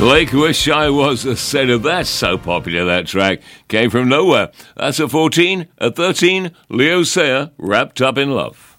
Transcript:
Lake Wish I Was a Sailor. That's so popular, that track. Came from nowhere. That's at 14. At 13, Leo Sayer, Wrapped Up in Love.